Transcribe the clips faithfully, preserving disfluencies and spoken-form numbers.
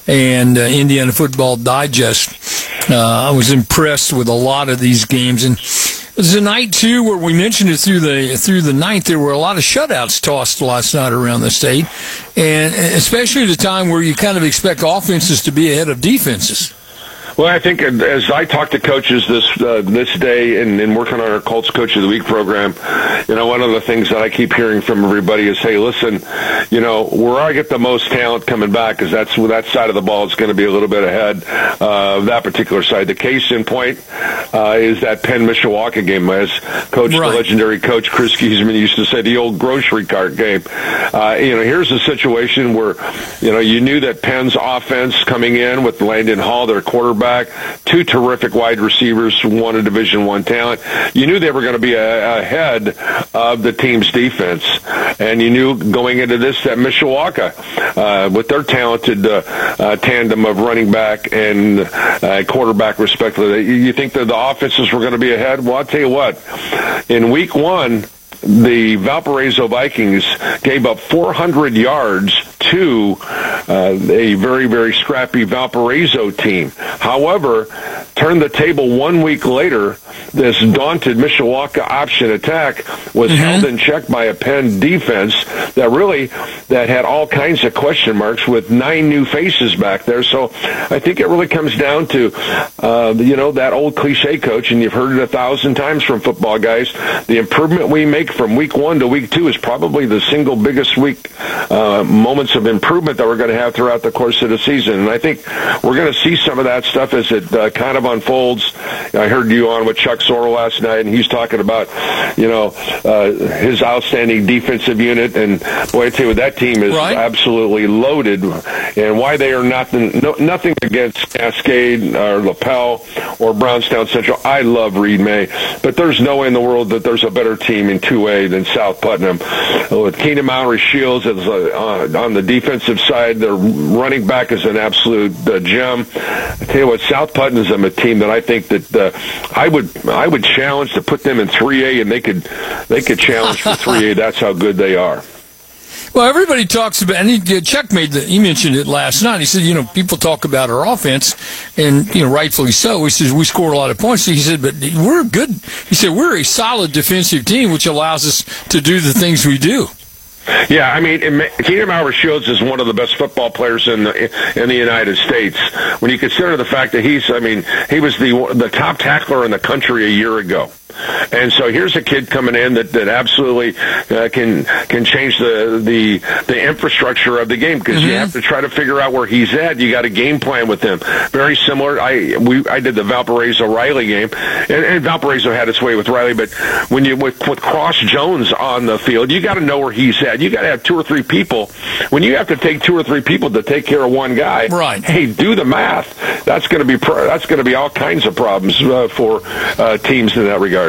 and uh, Indiana Football Digest. Uh, I was impressed with a lot of these games, and it was a night too where we mentioned it through the through the night. There were a lot of shutouts tossed last night around the state, and especially at a time where you kind of expect offenses to be ahead of defenses. Well, I think as I talk to coaches this uh, this day and, and working on our Colts Coach of the Week program, you know, one of the things that I keep hearing from everybody is, hey, listen, you know, where I get the most talent coming back is that's where that side of the ball is going to be a little bit ahead uh, of that particular side. The case in point uh, is that Penn-Mishawaka game, as Coach, right. the legendary Coach Chris Giesman used to say, the old grocery cart game. Uh, you know, here's a situation where, you know, you knew that Penn's offense coming in with Landon Hall, their quarterback, two terrific wide receivers, one a Division One talent. You knew they were going to be a, ahead of the team's defense, and you knew going into this that Mishawaka, uh, with their talented uh, uh, tandem of running back and uh, quarterback, respectively, you think that the offenses were going to be ahead? Well, I'll tell you what. In week one, the Valparaiso Vikings gave up four hundred yards to uh, a very, very scrappy Valparaiso team. However, turned the table one week later, this daunted Mishawaka option attack was mm-hmm. held in check by a Penn defense that really that had all kinds of question marks with nine new faces back there. So I think it really comes down to, uh, you know, that old cliche, Coach, and you've heard it a thousand times from football guys, the improvement we make from week one to week two is probably the single biggest week uh, moments of improvement that we're going to have throughout the course of the season. And I think we're going to see some of that stuff as it uh, kind of unfolds. I heard you on with Chuck Sorrell last night, and he's talking about, you know, uh, his outstanding defensive unit. And boy, I tell you, that team is right. absolutely loaded. And why they are nothing, no, nothing against Cascade or LaPel or Brownstown Central. I love Reed May, but there's no way in the world that there's a better team in two A than South Putnam. With Keenan Mowry Shields as, uh, on the defensive side, their running back is an absolute uh, gem. I tell you what, South Putnam is a team that I think that uh, I would I would challenge to put them in three A, and they could they could challenge for three A. That's how good they are. Well, everybody talks about, and he, Chuck made the, he mentioned it last night. He said, you know, people talk about our offense, and, you know, rightfully so. He says, we score a lot of points. He said, but we're good. He said, we're a solid defensive team, which allows us to do the things we do. Yeah, I mean, Keenan Mowry Shields is one of the best football players in the in the United States. When you consider the fact that he's, I mean, he was the the top tackler in the country a year ago. And so here's a kid coming in that, that absolutely uh, can can change the the, the infrastructure of the game, because mm-hmm. you have to try to figure out where he's at. You got a game plan with him. Very similar. I we I did the Valparaiso Riley game, and, and Valparaiso had its way with Riley. But when you with, with Cross Jones on the field, you got to know where he's at. You got to have two or three people. When you have to take two or three people to take care of one guy, right? Hey, do the math. That's going to be pro- that's going to be all kinds of problems uh, for uh, teams in that regard.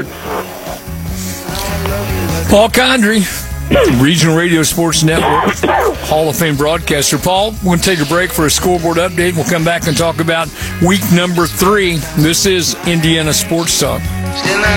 Paul Condry, Regional Radio Sports Network, Hall of Fame broadcaster. Paul, we're going to take a break for a scoreboard update. We'll come back and talk about week number three. This is Indiana Sports Talk.